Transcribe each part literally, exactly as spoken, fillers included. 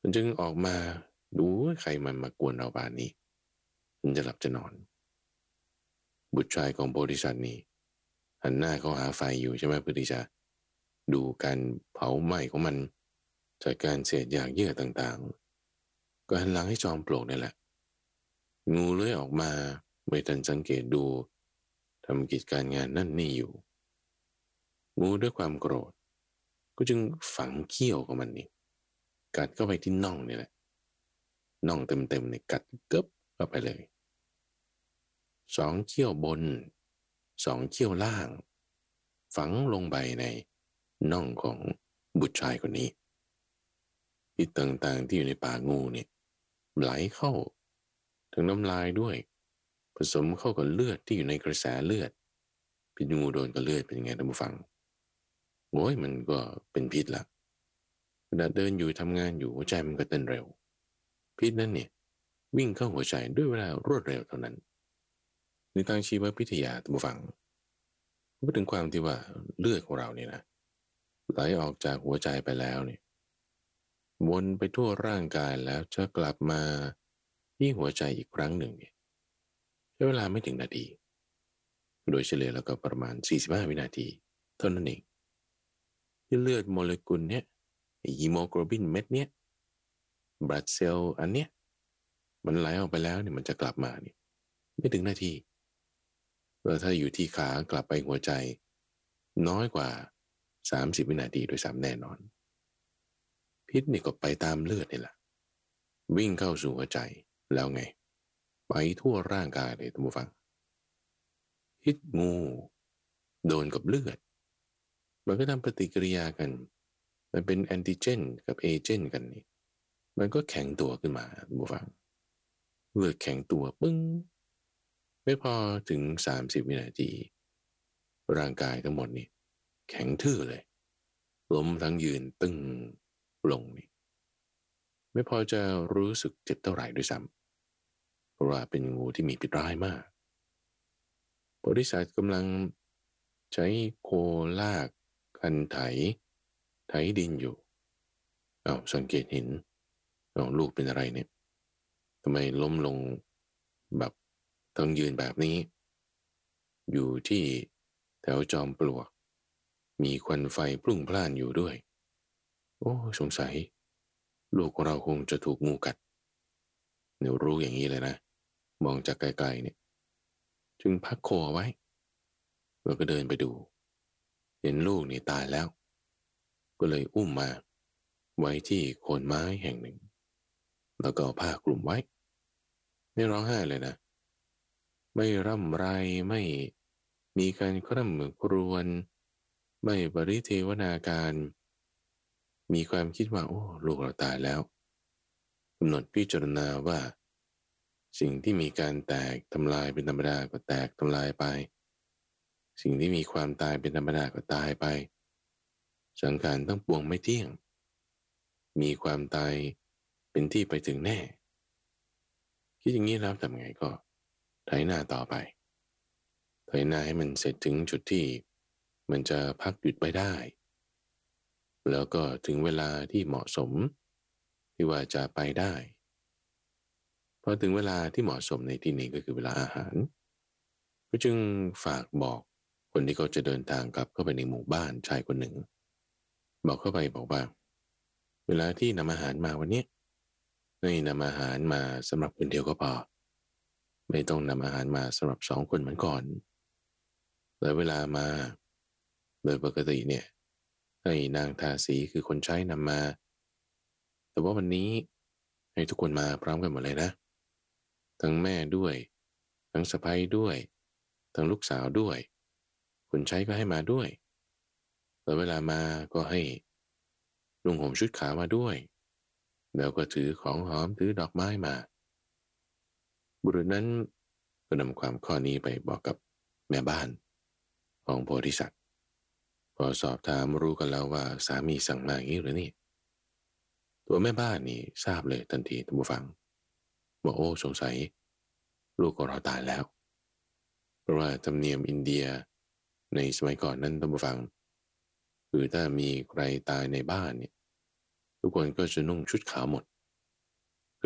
มันจึงออกมาดูใครมันมากวนเราบ้านนี้มันจะหลับจะนอนบุตรชายของโพธิสัตว์นี่หันหน้าเข้าหาไฟอยู่ใช่ไหมเพื่อที่จะดูการเผาไหม้ของมันจากการเศษหยากเยื่อต่างๆก็หันหลังให้จอมปลวกนี่แหละงูเลื้อยออกมาไม่ทันสังเกตดูทำกิจการงานนั่นนี่อยู่งูด้วยความโกรธก็จึงฝังเขี้ยวของมันนี่กัดเข้าไปที่น่องนี่แหละน่องเต็มๆเนี่ยกัดเกือบเข้าไปเลยสองเขี้ยวบนสองเขี้ยวล่างฝังลงไปในน่องของบุตรชายคนนี้พิษต่างๆที่อยู่ในปากงูเนี่ยไหลเข้าถึงน้ำลายด้วยผสมเข้ากับเลือดที่อยู่ในกระแสเลือดพิษงูโดนกับเลือดเป็นยังไงท่านผู้ฟังโอ้ยมันก็เป็นพิษละเวลาเดินอยู่ทำงานอยู่หัวใจมันก็เต้นเร็วพิษนั้นเนี่ยวิ่งเข้าหัวใจด้วยเวลารวดเร็วเท่านั้นในทางชีววิทยาท่านผู้ฟังพูดถึงความที่ว่าเลือดของเราเนี่ยนะไหลออกจากหัวใจไปแล้วเนี่ยวนไปทั่วร่างกายแล้วจะกลับมาที่หัวใจอีกครั้งหนึ่งเนี่ยใช้เวลาไม่ถึงนาทีโดยเฉลี่ยแล้วก็ประมาณสี่สิบห้าวินาทีเท่านั้นเองที่เลือดโมเลกุลเนี่ยฮีโมโกลบินเม็ดเนี่ยบลัดเซลล์อันเนี้ยมันไหลออกไปแล้วเนี่ยมันจะกลับมาเนี่ยไม่ถึงนาทีแล้วถ้าอยู่ที่ขากลับไปหัวใจน้อยกว่าสามสิบวินาทีโดยซ้ำแน่นอนพิษนี่ก็ไปตามเลือดนี่แหละวิ่งเข้าสู่หัวใจแล้วไงไปทั่วร่างกายเลยท่านผู้ฟังพิษงูโดนกับเลือดมันก็ทำปฏิกิริยากันมันเป็นแอนติเจนกับเอเจนต์กันนี่มันก็แข็งตัวขึ้นมาท่านผู้ฟังเลือดแข็งตัวปึ้งไม่พอถึงสามสิบวินาทีร่างกายทั้งหมดนี่แข็งทื่อเลยล้มทั้งยืนตึงลงนี่ไม่พอจะรู้สึกเจ็บเท่าไหร่ด้วยซ้ำเพราะว่าเป็นงูที่มีพิษร้ายมากโพธิสัตว์กำลังใช้โคลากคันไถไถดินอยู่เอาสังเกตเห็นเอาลูกเป็นอะไรเนี่ยทำไมล้มลงแบบต้องยืนแบบนี้อยู่ที่แถวจอมปลวกมีควันไฟพลุ่งพล่านอยู่ด้วยโอ้สงสัยลูกของเราคงจะถูกงูกัดเนี่ยรู้อย่างนี้เลยนะมองจากไกลๆเนี่ยจึงพักโคไว้แล้วก็เดินไปดูเห็นลูกนี่ตายแล้วก็เลยอุ้มมาไว้ที่โคนไม้แห่งหนึ่งแล้วก็ผ้าคลุมไว้ไม่ร้องไห้เลยนะไม่ร่ำไรไม่มีการคร่ำครวญไม่ปริเทวนาการมีความคิดว่าโอ้ลูกเราตายแล้วกำหนดพิจารณาว่าสิ่งที่มีการแตกทำลายเป็นธรรมดาก็แตกทำลายไปสิ่งที่มีความตายเป็นธรรมดาก็ตายไปสังขารทั้งปวงไม่เที่ยงมีความตายเป็นที่ไปถึงแน่คิดอย่างนี้แล้วทำไงก็ไถนาต่อไปไถนาให้มันเสร็จถึงจุดที่มันจะพักหยุดไปได้แล้วก็ถึงเวลาที่เหมาะสมที่ว่าจะไปได้พอถึงเวลาที่เหมาะสมในที่นี้ก็คือเวลาอาหารก็จึงฝากบอกคนที่เขาจะเดินทางกลับเข้าไปในหมู่บ้านชายคนหนึ่งบอกเข้าไปบอกว่าเวลาที่นำอาหารมาวันนี้ให้นำอาหารมาสำหรับคนเดียวก็พอไม่ต้องนำอาหารมาสำหรับสองคนเหมือนก่อนแล้วเวลามาโดยปกติเนี่ยให้นางทาสีคือคนใช้นำมาแต่ว่าวันนี้ให้ทุกคนมาพร้อมกันหมดเลยนะทั้งแม่ด้วยทั้งสะใภ้ด้วยทั้งลูกสาวด้วยคนใช้ก็ให้มาด้วยแล้วเวลามาก็ให้นุ่งห่มชุดขาวมาด้วยแล้วก็ถือของหอมถือดอกไม้มาบุรุษนั้นก็นำความข้อนี้ไปบอกกับแม่บ้านของโพธิสัตว์พอสอบถามรู้กันแล้วว่าสามีสั่งมาอย่างนี้หรือนี่ตัวแม่บ้านนี่ทราบเลยทันทีท่านผู้ฟังว่าโอ้สงสัยลูกของเราตายแล้วเพราะว่าธรรมเนียมอินเดียในสมัยก่อนนั้นท่านผู้ฟังคือถ้ามีใครตายในบ้านเนี่ยทุกคนก็จะนุ่งชุดขาวหมด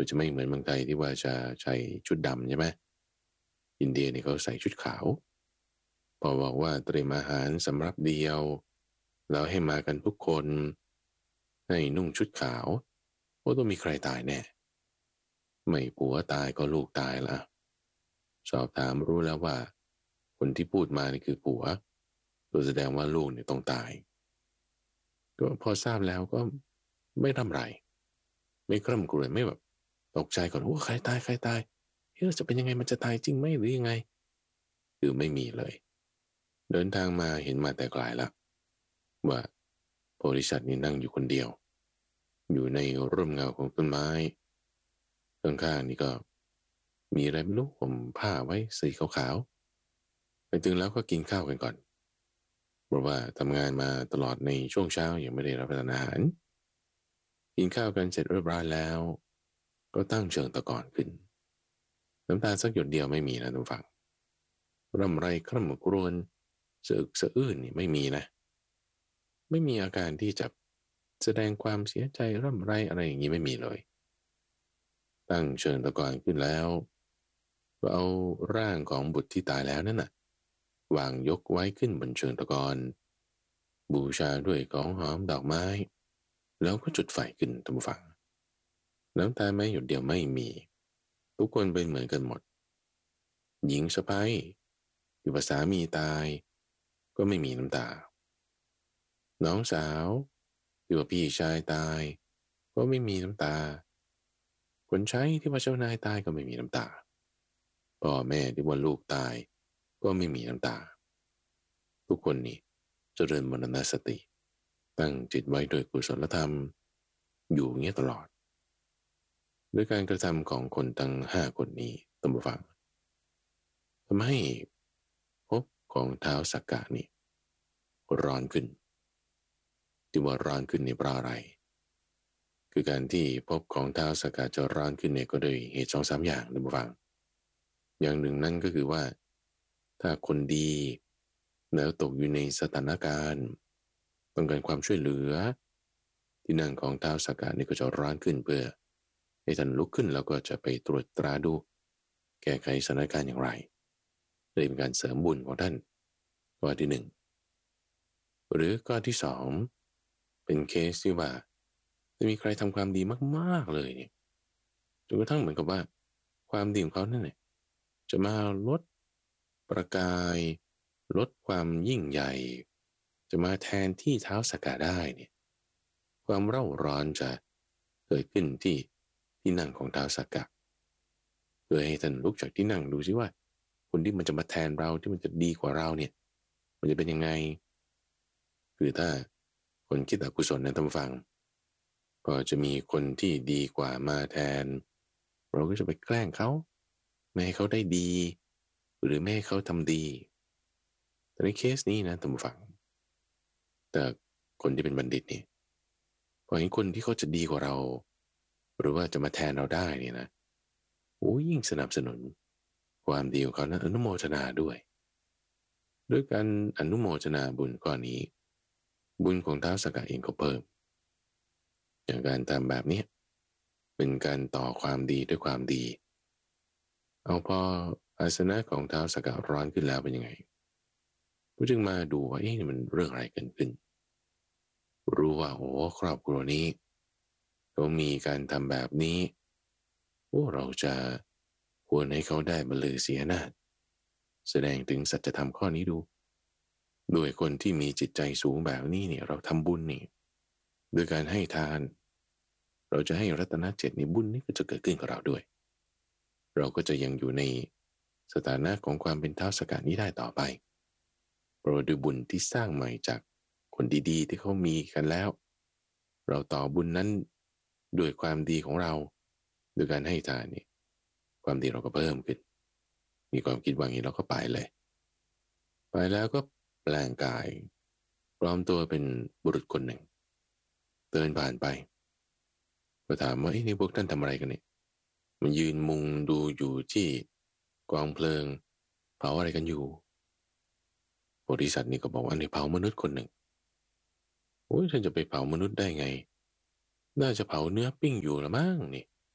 ดจะไม่เหมือนเมืองไทยที่ว่าจะใช้ชุดดำใช่ไหมอินเดียนี่เขาใส่ชุดขาวพอบอกว่าเตรียมอาหารสำหรับเดียวแล้วให้มากันทุกคนให้นุ่งชุดขาวโอ้ต้องมีใครตายแน่ไม่ผัวตายก็ลูกตายละสอบถามรู้แล้วว่าคนที่พูดมานี่คือผัวตัวแสดงว่าลูกเนี่ยต้องตายก็พอทราบแล้วก็ไม่ทำไรไม่คร่ำครวญไม่แบบตกใจก่อนโอ้ใครตายใครตายเฮ้ยจะเป็นยังไงมันจะตายจริงไหมหรือยังไงคือไม่มีเลยเดินทางมาเห็นมาแต่ไกลละว่าโพธิสัตว์นี่นั่งอยู่คนเดียวอยู่ในร่มเงาของต้นไม้ข้างๆนี่ก็มีอะไรไม่รู้ผมผ้าไว้สีขาวๆไปถึงแล้วก็กินข้าวกันก่อนเพราะว่าทำงานมาตลอดในช่วงเช้ายังไม่ได้รับประทานอาหารกินข้าวกันเสร็จเรียบร้อยแล้วก็ตั้งเชิงตะกอนขึ้นน้ำตาสักหยดเดียวไม่มีนะทุกฝั่งร่ำไรคร่ำครวญสะอึกสะอื้นนี่ไม่มีนะไม่มีอาการที่จะแสดงความเสียใจร่ำไรอะไรอย่างนี้ไม่มีเลยตั้งเชิงตะกอนขึ้นแล้วก็เอาร่างของบุตรที่ตายแล้วนั่นน่ะวางยกไว้ขึ้นบนเชิงตะกอนบูชาด้วยของหอมดอกไม้แล้วก็จุดไฟขึ้นทำฝังน้ำตาแม้หยดเดียวไม่มีทุกคนเป็นเหมือนกันหมดหญิงสะใภ้ที่ว่าสามีตายก็ไม่มีน้ำตาน้องสาวที่ว่าพี่ชายตายก็ไม่มีน้ำตาคนใช้ที่ว่าเจ้านายตายก็ไม่มีน้ำตาพ่อแม่ที่ว่าลูกตายก็ไม่มีน้ำตาทุกคนนี่เจริญมรณสติตั้งจิตไว้โดยกุศลธรรมอยู่เงี้ยตลอดด้วยการกระทำของคนตั้งห้าคนนี้ตั้งฟังทำให้ภพของท้าวสักกะนี่ร้อนขึ้นที่ว่าร้อนขึ้นนี่เพราะอะไรคือการที่ภพของท้าวสักกะจะร้อนขึ้นเนี่ยก็โดยเหตุสองสามอย่างตั้งฟังอย่างหนึ่งนั่นก็คือว่าถ้าคนดีแล้วตกอยู่ในสถานการณ์ต้องการความช่วยเหลือที่นั่งของท้าวสักกะนี่ก็จะร้อนขึ้นเพื่อให้ท่านลุกขึ้นแล้วก็จะไปตรวจตราดูแก้ไขสถานการณ์อย่างไรเลยเป็นการเสริมบุญของท่านข้อที่หนึ่งหรือข้อที่สองเป็นเคสที่ว่าจะมีใครทำความดีมากๆเลยเนี่ยจนกระทั่งเหมือนกับว่าความดีของเขานั่นเนี่ยจะมาลดประกายลดความยิ่งใหญ่จะมาแทนที่เท้าสกกาได้เนี่ยความเร่าร้อนจะเกิดขึ้นที่ที่นั่งของเท้าสกกาโดยให้ท่านลุกจากที่นั่งดูซิว่าคนที่มันจะมาแทนเราที่มันจะดีกว่าเราเนี่ยมันจะเป็นยังไงคือถ้าคนคิดอกุศลนะท่านฟังก็จะมีคนที่ดีกว่ามาแทนเราก็จะไปแกล้งเขาไม่ให้เขาได้ดีหรือไม่ให้เขาทำดีแต่ในเคสนี้นะท่านฟังแต่คนที่เป็นบัณฑิตนี่พอเห็นคนที่เขาจะดีกว่าเราหรือว่าจะมาแทนเราได้นี่นะโอ้ยิ่งสนับสนุนความดีของเขานั้นอนุโมทนาด้วยด้วยการอนุโมทนาบุญก้อนนี้บุญของท้าวสักกะเองก็เพิ่มอย่างการทำแบบนี้เป็นการต่อความดีด้วยความดีเอาพออาสนะของท้าวสักกะร้อนขึ้นแล้วเป็นยังไงก็จึงมาดูว่าเอ๊ะมันเรื่องอะไรเกิดขึ้นรู้ว่าโอ้ครอบครัวนี้เขามีการทำแบบนี้โอ้เราจะควรให้เขาได้บรรลือเสียนาฏแสดงถึงสัจธรรมข้อนี้ดูโดยคนที่มีจิตใจสูงแบบนี้เนี่ยเราทำบุญนี่โดยการให้ทานเราจะให้รัตนเจ็ดในบุญนี่ก็จะเกิดขึ้นกับเราด้วยเราก็จะยังอยู่ในสถานะของความเป็นท้าวสักกะนี้ได้ต่อไปเพราะด้วยบุญที่สร้างใหม่จากคนดีๆที่เขามีกันแล้วเราต่อบุญนั้นด้วยความดีของเราโดยการให้ทานนี่ความดีเราก็เพิ่มขึ้นมีความคิดว่างี้เราก็ไปเลยไปแล้วก็แปลงกายปลอมตัวเป็นบุรุษคนหนึ่งเดินผ่านไปก็ถามว่าไอ้นี่พวกท่านทำอะไรกันเนี่ยมันยืนมุงดูอยู่ที่กองเพลิงเผาอะไรกันอยู่โพธิสัตว์นี่ก็บอกว่าอันนี้เผามนุษย์คนหนึ่งโอ้ยท่านจะไปเผามนุษย์ได้ไงน่าจะเผาเนื้อปิ้งอยู่ละมั้งนี่ค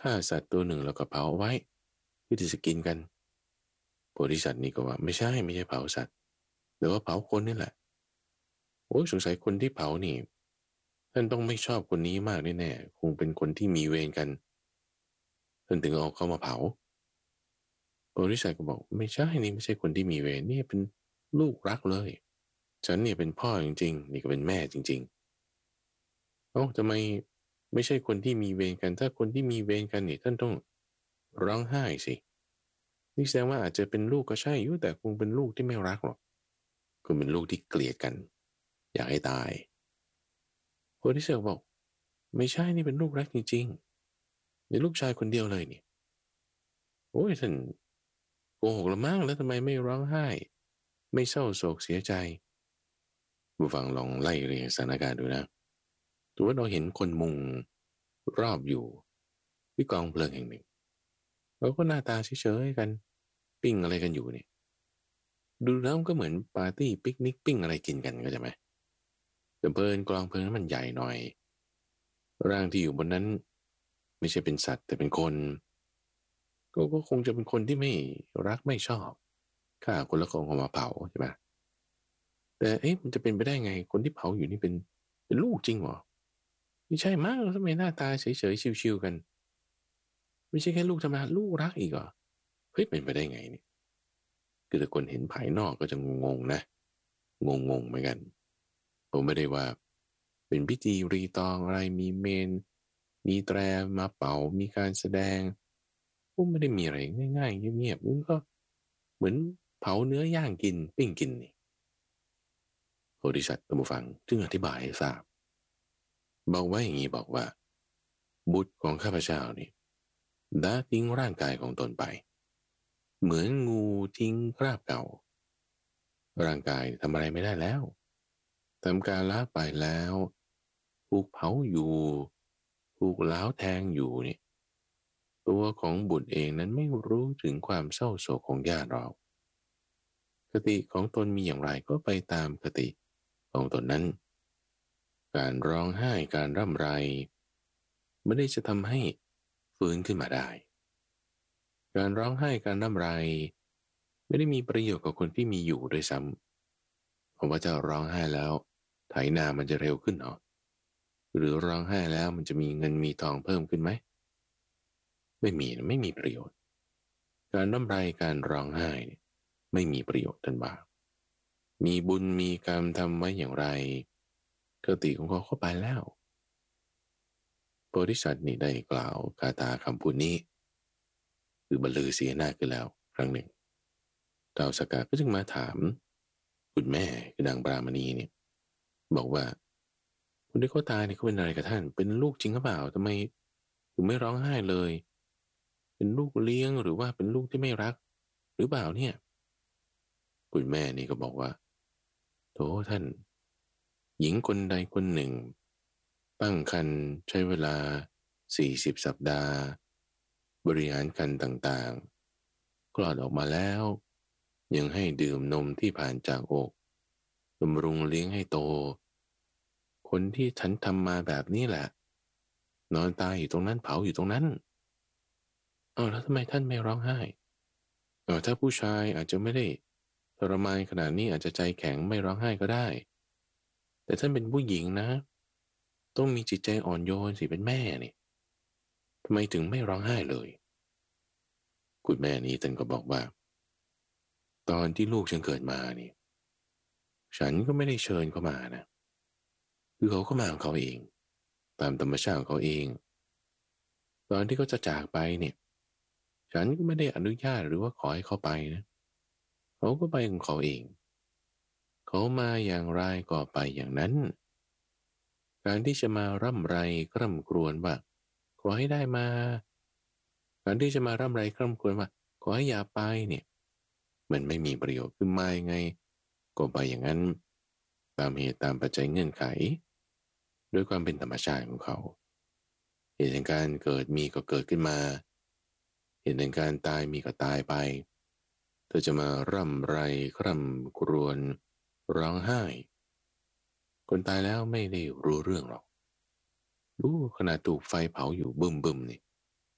ฆ่าสัตว์ตัวหนึ่งแล้วก็เผาไว้เพื่อที่จะกินกันโพธิสัตว์นี่ก็ว่าไม่ใช่ไม่ใช่เผาสัตว์แต่ว่าเผาคนนี่แหละโอ้ยสงสัยคนที่เผานี่ท่านต้องไม่ชอบคนนี้มากแน่ๆคงเป็นคนที่มีเวรกันท่านถึงเอาเขามาเผาโพธิสัตว์ก็บอกไม่ใช่นี่ไม่ใช่คนที่มีเวรนี่เป็นลูกรักเลยฉันเนี่ยเป็นพ่อจริงๆนี่ก็เป็นแม่จริงๆเอ้าทำไมไม่ใช่คนที่มีเวรกันถ้าคนที่มีเวรกันนี่ท่านต้องร้องไห้สินี่แสดงว่าอาจจะเป็นลูกก็ใช่อยู่แต่คงเป็นลูกที่ไม่รักหรอกคงเป็นลูกที่เกลียดกันอยากให้ตายโพธิสัตว์บอกไม่ใช่นี่เป็นลูกรักจริงๆนี่ลูกชายคนเดียวเลยนี่โอ้ยท่านโกหกละมั้งแล้วทำไมไม่ร้องไห้ไม่เศร้าโศกเสียใจผู้ฟังลองไล่เรียงสถานการณ์ดูนะตัวเราเห็นคนมุงรอบอยู่ที่กองเพลิงแห่งหนึ่งเราก็หน้าตาเฉยๆกันปิ้งอะไรกันอยู่เนี่ยดูแล้วก็เหมือนปาร์ตี้ปิกนิกปิ้งอะไรกินกันก็ใช่ไหมแต่เพลินกลองเพลิงนั้นมันใหญ่หน่อยร่างที่อยู่บนนั้นไม่ใช่เป็นสัตว์แต่เป็นคนก็ก็คงจะเป็นคนที่ไม่รักไม่ชอบฆ่าคนแล้วก็เอามาเผาใช่ไหมแต่เอ๊ะมันจะเป็นไปได้ไงคนที่เผาอยู่นี่เป็นเป็นลูกจริงเหรอไม่ใช่มั้งทำไมหน้าตาเฉยๆชิวๆกันไม่ใช่แค่ลูกธรรมดาลูกรักอีกเหรอเฮ้ยเป็นไปได้ไงเนี่ยคือถ้าคนเห็นภายนอกก็จะงงๆนะงงๆเหมือนกันผมไม่ได้ว่าเป็นพิธีรีตองอะไรมีเมนมีแตรมาเป่ามีการแสดงก็ไม่ได้มีอะไรง่ายๆเงียบๆมันก็เหมือนเผาเนื้อย่างกินปิ้งกินนี่โพธิสัตว์ตัมบูฟังจึงอธิบายให้ทราบบอกว่าอย่างนี้บอกว่าบุตรของข้าพเจ้านี่ได้ทิ้งร่างกายของตนไปเหมือนงูทิ้งคราบเก่าร่างกายทำอะไรไม่ได้แล้วทำการละไปแล้วถูกเผาอยู่ถูกล้าวแทงอยู่นี่ตัวของบุตรเองนั้นไม่รู้ถึงความเศร้าโศกของญาติเราคติของตนมีอย่างไรก็ไปตามคติของตนนั้นการร้องไห้การร่ำไรไม่ได้จะทำให้ฟื้นขึ้นมาได้การร้องไห้การร่ำไรไม่ได้มีประโยชน์กับคนที่มีอยู่โดยซ้ำเพราะว่าจะร้องไห้แล้วไถนามันจะเร็วขึ้นเนาะหรือร้องไห้แล้วมันจะมีเงินมีทองเพิ่มขึ้นไหมไม่มีไม่มีประโยชน์การร่ำไรการร้องไห้ไม่มีประโยชน์ทันบามีบุญมีกรรมทำไว้อย่างไรกติของเขาเข้าไปแล้วโพธิสัตว์นี่ได้กล่าวคาถาคำพูดนี้คือบรรลือเสียหน้าขึ้นแล้วครั้งหนึ่งท้าวสักกะก็จึงมาถามคุณแม่คือนางปรามณีเนี่ยบอกว่าคนที่เขาตายเนี่ยเขาเป็นอะไรกับท่านเป็นลูกจริงหรือเปล่าทำไมถึงไม่ร้องไห้เลยเป็นลูกเลี้ยงหรือว่าเป็นลูกที่ไม่รักหรือเปล่าเนี่ยคุณแม่นี่ก็บอกว่าโธ่ท่านหญิงคนใดคนหนึ่งตั้งครรภ์ใช้เวลาสี่สิบสัปดาห์บริหารครรภ์ต่างๆคลอดออกมาแล้วยังให้ดื่มนมที่ผ่านจากอกบำรุงเลี้ยงให้โตคนที่ฉันทำมาแบบนี้แหละนอนตายอยู่ตรงนั้นเผาอยู่ตรงนั้นเออแล้วทำไมท่านไม่ร้องไห้เออถ้าผู้ชายอาจจะไม่ได้ทรมานขนาดนี้อาจจะใจแข็งไม่ร้องไห้ก็ได้แต่ท่านเป็นผู้หญิงนะต้องมีจิตใจอ่อนโยนสิเป็นแม่นี่ทำไมถึงไม่ร้องไห้เลยคุณแม่นี้ท่านก็บอกว่าตอนที่ลูกฉันเกิดมานี่ฉันก็ไม่ได้เชิญเขามานะคือเขาก็มาของเขาเองตามธรรมชาติของเขาเองตอนที่เขาจะจากไปเนี่ยฉันก็ไม่ได้อนุญาตหรือว่าขอให้เขาไปนะเขาก็ไปของเขาเองเขามาอย่างไรก็ไปอย่างนั้นการที่จะมาร่ำไรคร่ำครวญว่าขอให้ได้มาการที่จะมาร่ำไรคร่ำครวญว่าขอให้อย่าไปเนี่ยมันไม่มีประโยชน์คือมายังไงก็ไปอย่างนั้นตามเหตุตามปัจจัยเงื่อนไขด้วยความเป็นธรรมชาติของเขาเหตุแห่งการเกิดมีก็เกิดขึ้นมาเหตุแห่งการตายมีก็ตายไปเธอจะมาร่ำไรคร่ำครวญร้องไห้คนตายแล้วไม่ได้รู้เรื่องหรอกดูขนาดถูกไฟเผาอยู่บึมบึมนี่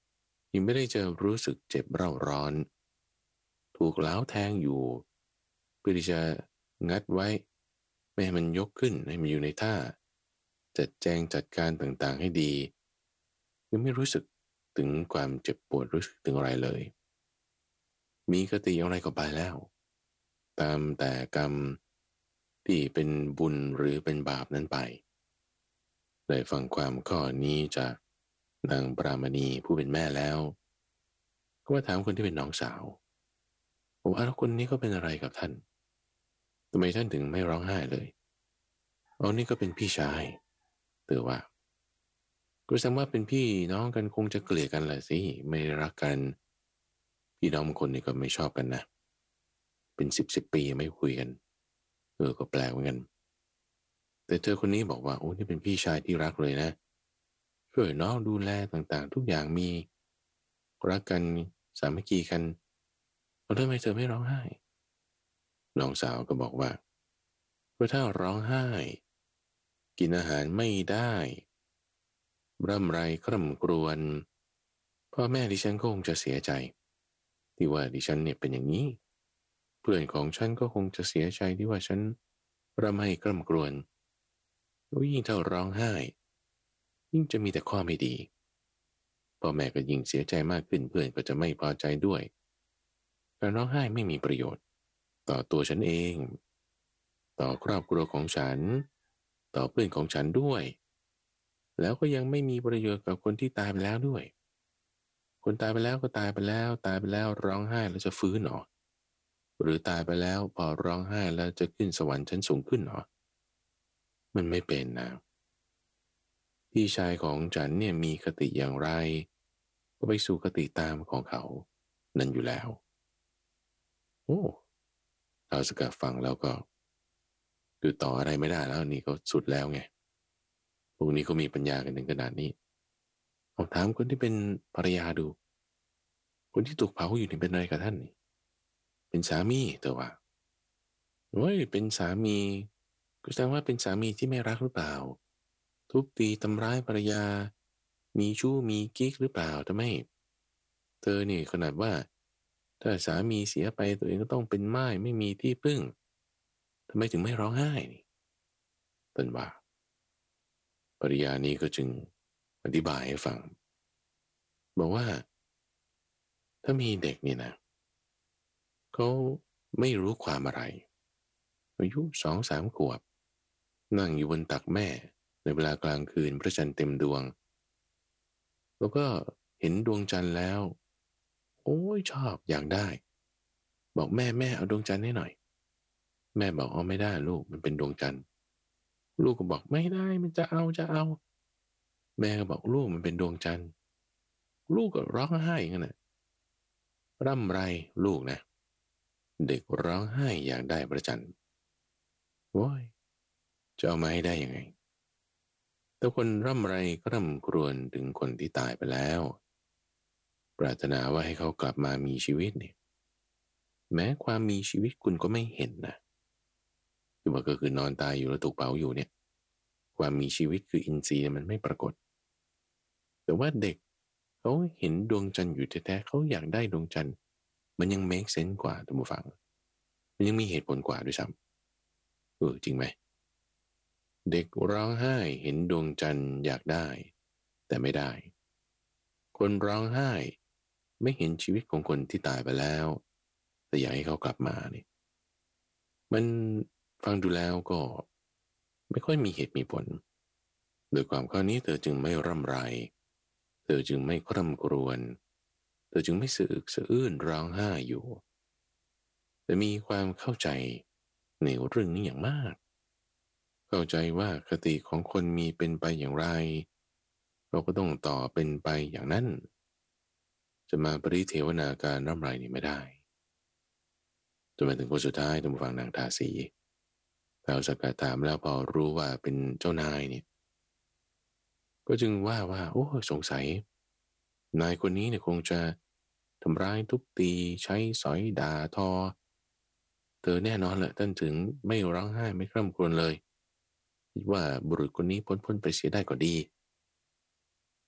ยังไม่ได้จะรู้สึกเจ็บเร่าร้อนถูกล้าวแทงอยู่เพื่อที่จะงัดไว้ไม่ให้มันยกขึ้นให้มันอยู่ในท่าจัดแจงจัดการต่างๆให้ดียังไม่รู้สึกถึงความเจ็บปวดรู้สึกถึงอะไรเลยมีคติอย่างไรก็ไปแล้วตามแต่กรรมที่เป็นบุญหรือเป็นบาปนั้นไปได้ฟังความข้อนี้จากนางปรามณีผู้เป็นแม่แล้วก็มาถามคนที่เป็นน้องสาวผมว่าแล้วคนนี้ก็เป็นอะไรกับท่านทำไมท่านถึงไม่ร้องไห้เลยเอานี่ก็เป็นพี่ชายเตือว่าก็แสดงว่าเป็นพี่น้องกันคงจะเกลียดกันแหละสิไม่รักกันพี่น้องบางคนนี่ก็ไม่ชอบกันนะเป็นสิบสิบปีไม่คุยกันเออก็แปลกเหมือนกันแต่เธอคนนี้บอกว่าโอ้นี่เป็นพี่ชายที่รักเลยนะช่วยน้องดูแลต่างๆทุกอย่างมีรักกันสามัคคีกันแล้วทำไมเธอไม่ร้องไห้น้องสาวก็บอกว่าเพราะถ้าร้องไห้กินอาหารไม่ได้ร่ำไรคร่ำครวญพ่อแม่ดิฉันก็คงจะเสียใจที่ว่าดิฉันเนี่ยเป็นอย่างนี้เพื่อนของฉันก็คงจะเสียใจที่ว่าฉันร่ำไห้คร่ำครวญแล้วยิ่งถ้าร้องไห้ยิ่งจะมีแต่ข้อไม่ดีพ่อแม่ก็ยิ่งเสียใจมากขึ้นเพื่อนก็จะไม่พอใจด้วยการร้องไห้ไม่มีประโยชน์ต่อตัวฉันเองต่อครอบครัวของฉันต่อเพื่อนของฉันด้วยแล้วก็ยังไม่มีประโยชน์กับคนที่ตายไปแล้วด้วยคนตายไปแล้วก็ตายไปแล้วตายไปแล้วร้องไห้แล้วจะฟื้นหรอหรือตายไปแล้วพอร้องไห้แล้วจะขึ้นสวรรค์ชั้นสูงขึ้นหรอมันไม่เป็นนะพี่ชายของฉันเนี่ยมีคติอย่างไรก็ไปสู่คติตามของเขานั่นอยู่แล้วโอ้เราสกัดฟังแล้วก็คือต่ออะไรไม่ได้แล้วนี่ก็สุดแล้วไงพวกนี้ก็มีปัญญากันถึงขนาดนี้ลองถามคนที่เป็นภรรยาดูคนที่ถูกเผาอยู่นี่เป็นอะไรกับท่านนี่เป็นสามีแต่ว่าโอ้ยเป็นสามีก็แสดงว่าเป็นสามีที่ไม่รักหรือเปล่าทุบตีทำร้ายภรรยามีชู้มีกิ๊กหรือเปล่าทำไมเธอนี่ขนาดว่าถ้าสามีเสียไปตัวเองก็ต้องเป็นม่ายไม่มีที่พึ่งทำไมถึงไม่ร้องไห้นี่ตนว่าภรรยานี้ก็จึงอธิบายให้ฟังบอกว่าถ้ามีเด็กนี่นะเขาไม่รู้ความอะไรอายุสองสามขวบนั่งอยู่บนตักแม่ในเวลากลางคืนพระจันทร์เต็มดวงแล้วก็เห็นดวงจันทร์แล้วโอ้ยชอบอยากได้บอกแม่แม่เอาดวงจันทร์ให้หน่อยแม่บอกเอาไม่ได้ลูกมันเป็นดวงจันทร์ลูกก็บอกไม่ได้มันจะเอาจะเอาแม่ก็บอกลูกมันเป็นดวงจันทร์ลูกก็ร้องไห้อย่างนั้นนะร่ำไรลูกนะเด็กร้องไห้อยากได้พระจันทร์โว้ยจะเอามาให้ได้ยังไงแต่คนร่ำไรก็ร่ำครวญถึงคนที่ตายไปแล้วปรารถนาว่าให้เขากลับมามีชีวิตเนี่ยแม้ความมีชีวิตคุณก็ไม่เห็นนะคือว่าก็คือนอนตายอยู่แล้วถูกเผาอยู่เนี่ยความมีชีวิตคืออินทรีย์มันไม่ปรากฏแต่ว่าเด็กเขาเห็นดวงจันทร์อยู่แท้ๆเขาอยากได้ดวงจันทร์มันยัง make sense กว่าท่านผู้ฟังมันยังมีเหตุผลกว่าด้วยซ้ำเออจริงไหมเด็กร้องไห้เห็นดวงจันทร์อยากได้แต่ไม่ได้คนร้องไห้ไม่เห็นชีวิตของคนที่ตายไปแล้วแต่อยากให้เขากลับมาเนี่ยมันฟังดูแล้วก็ไม่ค่อยมีเหตุมีผลโดยความข้อนี้เธอจึงไม่ร่ำไรเธอจึงไม่คร่ำครวญเธอจึงไม่สะอึกสะอื้นร้องไห้อยู่แต่มีความเข้าใจในเรื่องนี้อย่างมากเข้าใจว่าคติของคนมีเป็นไปอย่างไรเราก็ต้องต่อเป็นไปอย่างนั้นจะมาปริเทวนาการร่ำไรนี่ไม่ได้จนมาถึงคนสุดท้ายต้องฟังนางทาสีเราสกัดถามแล้วพอรู้ว่าเป็นเจ้านายเนี่ยก็จึงว่าว่าโอ้สงสัยนายคนนี้เนี่ยคงจะทำร้ายทุบตีใช้สอยด่าทอเธอแน่นอนแหละท่านถึงไม่ร้องไห้ไม่คร่ำครวญเลยคิดว่าบุรุษคนนี้พ้นพ้นไปเสียได้ก็ดี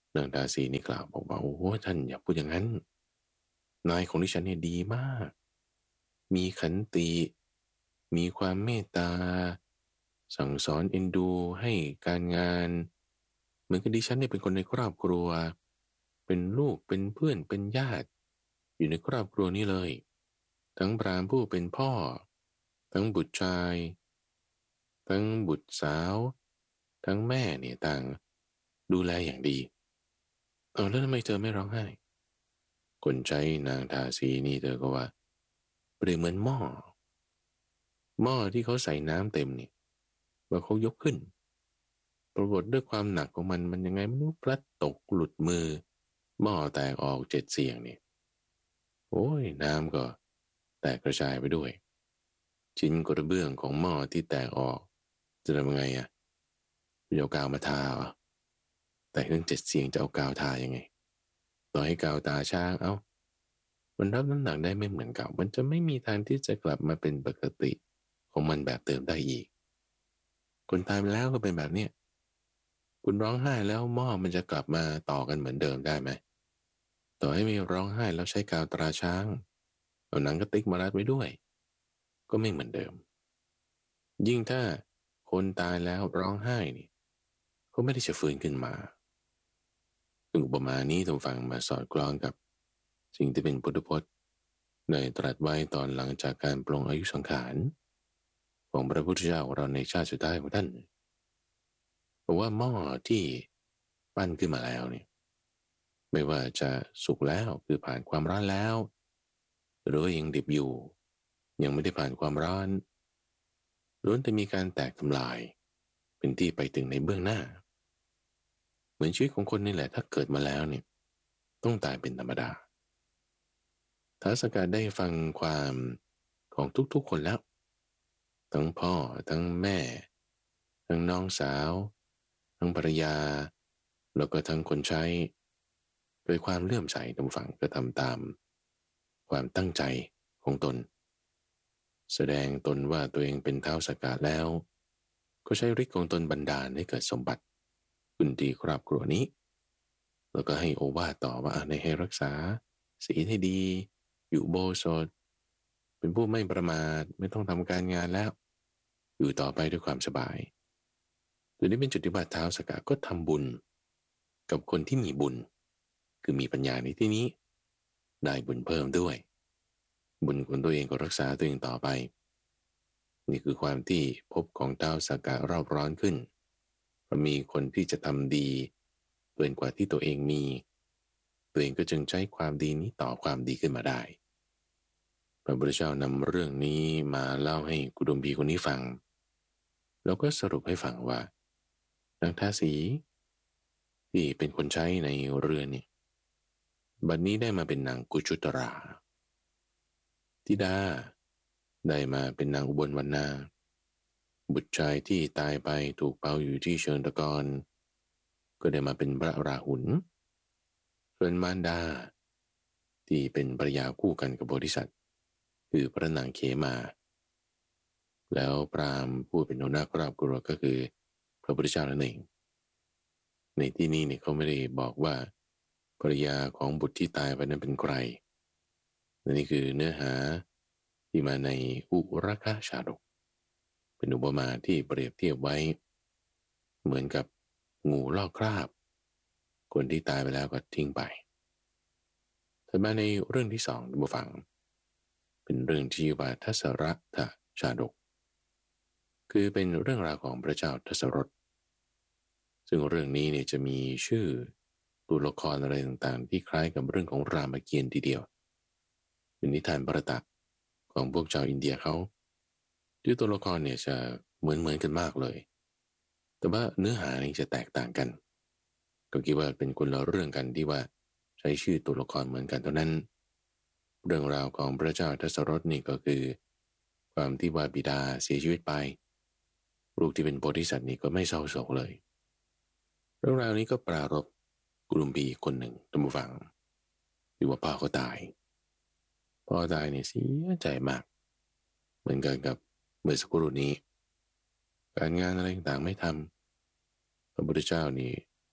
นางดาสีนี่กล่าวบอกว่าโอ้โหท่านอย่าพูดอย่างนั้นนายของดิฉันเนี่ยดีมากมีขันติมีความเมตตาสั่งสอนเอ็นดูให้การงานเหมือนกับดิฉันเนี่ยเป็นคนในครอบครัวเป็นลูกเป็นเพื่อนเป็นญาติอยู่ในครอบครัวนี้เลยทั้งพราหมณ์ผู้เป็นพ่อทั้งบุตรชายทั้งบุตรสาวทั้งแม่เนี่ยต่างดูแลอย่างดีเออแล้วทำไมเธอไม่ร้องไห้คนใช้นางทาสีนี่เธอก็ว่าเปรียบเหมือนหม้อหม้อที่เขาใส่น้ำเต็มเนี่ยว่าเขายกขึ้นปรากฏด้วยความหนักของมันมันยังไงไม่รู้พลัดตกหลุดมือหม้อแตกออกเจ็ดเสียงเนี่ยโอ้ยน้ำก็แตกกระจายไปด้วยชิ้นกระเบื้องของหม้อที่แตกออกจะทำยังไงอ่ะจะเอากาวมาทาเหรอแต่เรื่องเจ็ดเสียงจะเอากาวทายังไงต่อให้กาวตาช้างเอ้ามันรับน้ำหนักได้ไม่เหมือนเก่ามันจะไม่มีทางที่จะกลับมาเป็นปกติของมันแบบเดิมได้อีกคนตายไปแล้วก็เป็นแบบเนี้ยคุณร้องไห้แล้วหม้อมันจะกลับมาต่อกันเหมือนเดิมได้ไหมต่อให้ไม่ร้องไห้แล้วใช้กาวตราช้างเอาหนังกระติกมารัดไว้ด้วยก็ไม่เหมือนเดิมยิ่งถ้าคนตายแล้วร้องไห้นี่เขาไม่ได้จะฟื้นขึ้นมาซึ่งอุปมานี้ทางฟังมาสอดคล้องกับสิ่งที่เป็นพุทธพจน์ในตรัสไว้ตอนหลังจากการปลงอายุสังขารของพระพุทธเจ้าของเราในชาติสุดท้ายของท่านบอกว่าหม้อที่ปั้นขึ้นมาแล้วเนี่ยไม่ว่าจะสุกแล้วคือผ่านความร้อนแล้วหรือยังดิบอยู่ยังไม่ได้ผ่านความร้อนล้วนแต่มีการแตกทำลายเป็นที่ไปถึงในเบื้องหน้าเหมือนชีวิตของคนนี่แหละถ้าเกิดมาแล้วเนี่ยต้องตายเป็นธรรมดาท้าวสักกะได้ฟังความของทุกๆคนแล้วทั้งพ่อทั้งแม่ทั้งน้องสาวทั้งภรรยาแล้วก็ทั้งคนใช้โดยความเลื่อมใสตามฝั่งก็ทำตามความตั้งใจของตนแสดงตนว่าตัวเองเป็นท้าวสักกะแล้วก็ใช้ฤทธิ์ของตนบันดาลให้เกิดสมบัติขึ้นที่ครอบครัวนี้แล้วก็ให้โอวาทต่อว่าในให้รักษาศีลให้ดีอยู่โบสถเป็นผู้ไม่ประมาทไม่ต้องทำการงานแล้วอยู่ต่อไปด้วยความสบายตัวนี้เป็นจุดที่ว่าท้าวสักกะก็ทำบุญกับคนที่มีบุญคือมีปัญญาในที่นี้ได้บุญเพิ่มด้วยบุญของตัวเองก็รักษาตัวเองต่อไปนี่คือความที่ภพของท้าวสักกะรอบร้อนขึ้นเพราะมีคนที่จะทำดีเกินกว่าที่ตัวเองมีตัวเองก็จึงใช้ความดีนี้ต่อความดีขึ้นมาได้พระพุทธเจ้านำเรื่องนี้มาเล่าให้กุดุมพีคนนี้ฟังแล้วก็สรุปให้ฟังว่านางทาสีที่เป็นคนใช้ในเรือนี่บัดนี้ได้มาเป็นนางกุชุตราธิดาได้มาเป็นนางอุบลวรรณาบุตรชายที่ตายไปถูกเผาอยู่ที่เชิงตะกอนก็ได้มาเป็นพระราหุลส่วนมารดาที่เป็นภรรยาคู่กันกับโพธิสัตว์คือพระนางเขมาแล้วพราหมณ์ผู้เป็นหัวหน้าครอบครัวก็คือพระพุทธเจ้านั่นเองในที่นี้เนี่ยเขาไม่ได้บอกว่าภรรยาของบุตรที่ตายไปนั้นเป็นใครนี่คือเนื้อหาที่มาในอุรคชาดกเป็นอุปมาที่เปรียบเทียบไว้เหมือนกับงูลอกคราบคนที่ตายไปแล้วก็ทิ้งไปถัดมาในเรื่องที่สองท่านผู้ฟังเป็นเรื่องที่ว่าทศรัตถชาดกคือเป็นเรื่องราวของพระเจ้าทศรถซึ่งเรื่องนี้เนี่ยจะมีชื่อตัวละครอะไรต่างๆที่คล้ายกับเรื่องของรามเกียรติ์ทีเดียวเป็นนิทานประตักของพวกชาวอินเดียเขาที่ตัวละครเนี่ยจะเหมือนเหมือนกันมากเลยแต่ว่าเนื้อหานี่จะแตกต่างกันก็คิดว่าเป็นคนละเรื่องกันที่ว่าใช้ชื่อตัวละครเหมือนกันเท่านั้นเรื่องราวของพระเจ้าทศรถนี่ก็คือความที่ว่าบิดาเสียชีวิตไปลูกที่เป็นโพธิสัตว์นี่ก็ไม่เศร้าโศกเลยเรื่องราวนี้ก็ปรารภกุลุมพีคนหนึ่งท่านผู้ฟังที่ว่าพ่อเขาตายพ่อตายเนี่ยเสียใจมากเหมือนกันกับเมื่อสักครู่นี้การงานอะไรต่างๆไม่ทำพระพุทธเจ้านี่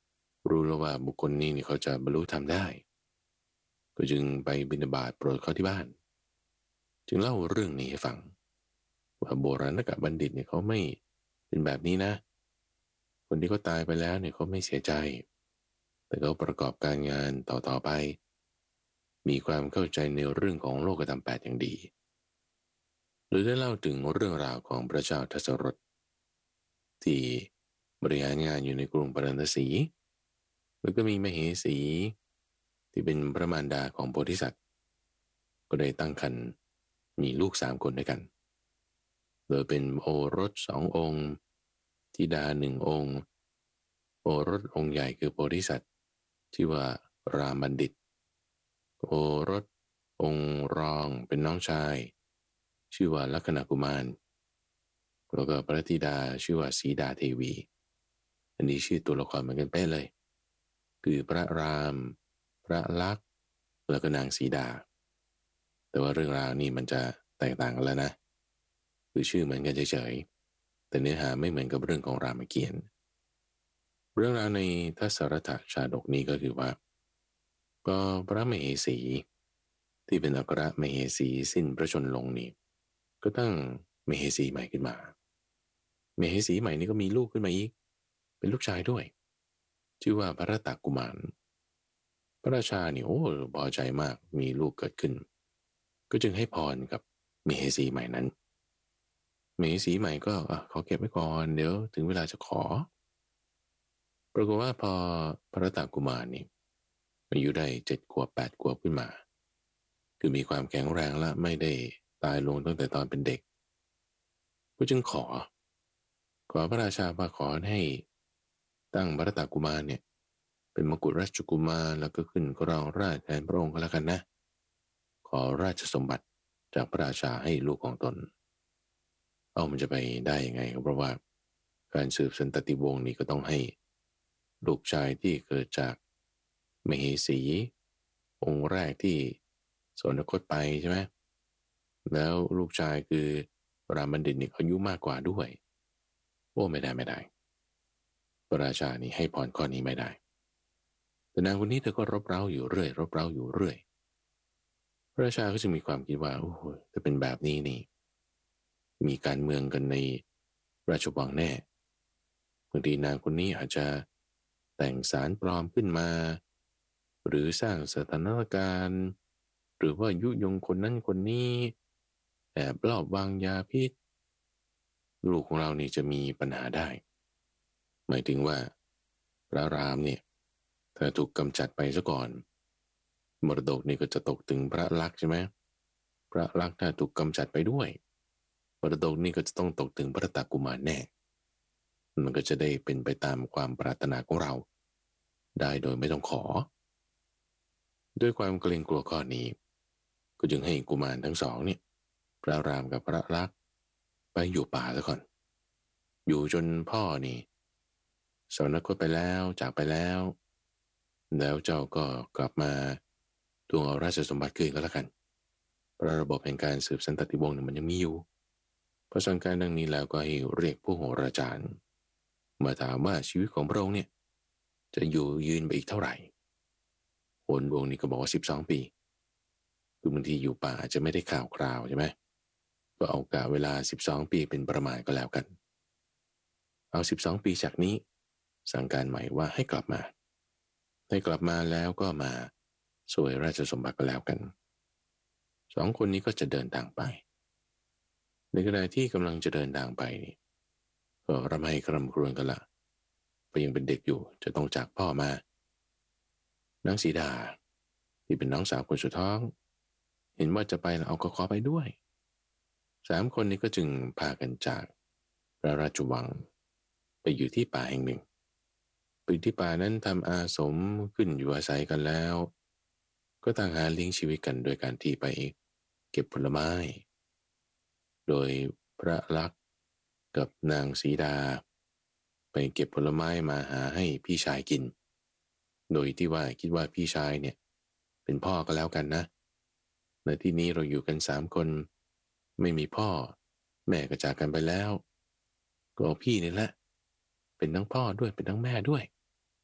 รู้แล้วว่าบุคคลนี้นี่เขาจะบรรลุธรรมได้ก็จึงไปบิณฑบาตโปรดเขาที่บ้านจึงเล่าเรื่องนี้ให้ฟังว่าโบราณกบัณฑิตเนี่ยเขาไม่เป็นแบบนี้นะคนที่เขาตายไปแล้วเนี่ยเขาไม่เสียใจแต่เขาประกอบการงานต่อๆไปมีความเข้าใจในเรื่องของโลกธรรมแปดอย่างดีโดยได้เล่าถึงเรื่องราวของพระเจ้าทศรถที่บริหารงานอยู่ในกรุงปาราณสีแล้วก็มีมเหสีที่เป็นพระมารดาของโพธิสัตว์ก็ได้ตั้งครรภ์มีลูกสามคนด้วยกันโดยเป็นโอรสสององค์ธิดาหนึ่งองค์โอรสองค์ใหญ่คือโพธิสัตว์ชื่อว่ารามบัณฑิตโอรสองค์รองเป็นน้องชายชื่อว่าลัคนากุมารแล้วก็พระธิดาชื่อว่าสีดาเทวีอันนี้ชื่อตัวละครเหมือนกันเป๊ะเลยคือพระรามพระลักษณ์แล้วก็นางสีดาแต่ว่าเรื่องราวนี่มันจะแตกต่างกันแล้วนะคือชื่อเหมือนกันเฉยๆแต่เนื้อหาไม่เหมือนกับเรื่องของรามเกียรติ์เรื่องราวในทัศรถชาดกนี้ก็คือว่าก็พระมเหสีที่เป็นอัครมเหสีสิ้นพระชนม์ลงนี่ก็ตั้งมเหสีใหม่ขึ้นมามเหสีใหม่นี่ก็มีลูกขึ้นมาอีกเป็นลูกชายด้วยชื่อว่าพระตากุมารพระราชาเนี่ยโอ้พอใจมากมีลูกเกิดขึ้นก็จึงให้พรกับมเหสีใหม่นั้นมเหสีใหม่ก็ขอเก็บไว้ก่อนเดี๋ยวถึงเวลาจะขอปรากฏว่าพอพระตากุมารนี่อายุได้เจ็ดขวบแปดขวบขึ้นมาคือมีความแข็งแรงและไม่ได้ตายลงตั้งแต่ตอนเป็นเด็กก็จึงขอขอพระราชาว่าขอให้ตั้งพระตากุมารเนี่ยเป็นมกุฎราชกุมารแล้วก็ขึ้นครองราชย์แทนพระองค์ก็แล้วกันนะขอราชสมบัติจากพระราชาให้ลูกของตนเอามันจะไปได้ยังไงเพราะว่าการสืบสันตติวงศ์นี่ก็ต้องให้ลูกชายที่เกิดจากมเหสีองค์แรกที่สวรรคตไปใช่ไหมแล้วลูกชายคือรามบัณฑิตนี่อายุมากกว่าด้วยโอ้ไม่ได้ไม่ได้พระราชานี่ให้พรข้อนี้ไม่ได้แต่นางคนนี้เธอก็รบเร้าอยู่เรื่อยรบเร้าอยู่เรื่อยพระราชาก็จะมีความคิดว่าโอ้โหถ้าเป็นแบบนี้นี่มีการเมืองกันในราชวังแน่บางทีนางคนนี้อาจจะแต่งสารปลอมขึ้นมาหรือสร้างสถานการณ์หรือว่ายุยงคนนั้นคนนี้แอบลอบวางยาพิษลูกของเรานี่จะมีปัญหาได้หมายถึงว่าพระรามเนี่ยถ้าถูกกำจัดไปซะก่อนมรดกนี่ก็จะตกถึงพระลักษณ์ใช่ไหมพระลักษณ์ถ้าถูกกำจัดไปด้วยมรดกนี่ก็จะต้องตกถึงพระตากุมารแน่มันก็จะได้เป็นไปตามความปรารถนาของเราได้โดยไม่ต้องขอด้วยความเกรงกลัวข้อนี้ก็จึงให้กุมารทั้งสองเนี่ยพระรามกับพระลักษณ์ไปอยู่ป่าซะก่อนอยู่จนพ่อนี่สวรรคตไปแล้วจากไปแล้วแล้วเจ้าก็กลับมาทวงเอาราชสมบัติคืนก็แล้วกันเพราะระบบแห่งการสืบสันตติวงศ์เนี่ยมันยังมีอยู่พอสั่งการดังนี้แล้วก็ให้เรียกผู้โหราจารย์มาถามว่าชีวิตของพระองค์เนี่ยจะอยู่ยืนไปอีกเท่าไหร่โหรวงนี่ก็บอกว่าสิบสองปีคือบางทีอยู่ป่าอาจจะไม่ได้ข่าวคราวใช่ไหมก็เอากะเวลาสิบสองปีเป็นประมาณก็แล้วกันเอาสิบสองปีจากนี้สั่งการใหม่ว่าให้กลับมาให้กลับมาแล้วก็มาสวยราชสมบัติก็แล้วกันสองคนนี้ก็จะเดินทางไปในขณะที่กำลังจะเดินทางไปนี่ก็รำไห้คร่ำครวญกันละเพราะยังเป็นเด็กอยู่จะต้องจากพ่อมานางสีดาที่เป็นน้องสาวคนสุดท้องเห็นว่าจะไปเอาก็ขอไปด้วยสามคนนี้ก็จึงพากันจากพระราชวังไปอยู่ที่ป่าแห่งหนึ่งไปที่ป่านั้นทำอาสมขึ้นอยู่อาศัยกันแล้วก็ต่างหาเลี้ยงชีวิตกันโดยการที่ไปเก็บผลไม้โดยพระลักษณ์กับนางสีดาไปเก็บผลไม้มาหาให้พี่ชายกินโดยที่ว่าคิดว่าพี่ชายเนี่ยเป็นพ่อก็แล้วกันนะในที่นี้เราอยู่กันสามคนไม่มีพ่อแม่ก็จากกันไปแล้วก็พี่นี่แหละเป็นทั้งพ่อด้วยเป็นทั้งแม่ด้วย